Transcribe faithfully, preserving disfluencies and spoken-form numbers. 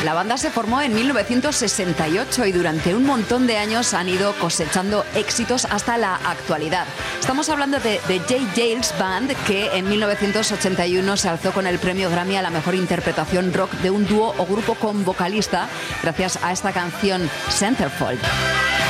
La banda se formó en mil novecientos sesenta y ocho y durante un montón de años han ido cosechando éxitos hasta la actualidad. Estamos hablando de The J. Geils Band, que en mil novecientos ochenta y uno se alzó con el premio Grammy a la mejor interpretación rock de un dúo o grupo con vocalista gracias a esta canción Centerfold.